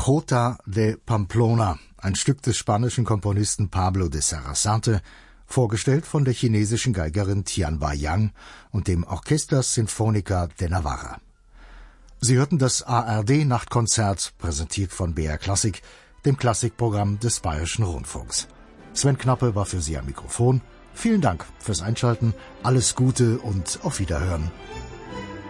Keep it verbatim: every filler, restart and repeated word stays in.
Jota de Pamplona, ein Stück des spanischen Komponisten Pablo de Sarasate, vorgestellt von der chinesischen Geigerin Tianhua Yang und dem Orquesta Sinfónica de Navarra. Sie hörten das A R D-Nachtkonzert, präsentiert von B R Klassik, dem Klassikprogramm des Bayerischen Rundfunks. Sven Knappe war für Sie am Mikrofon. Vielen Dank fürs Einschalten, alles Gute und auf Wiederhören.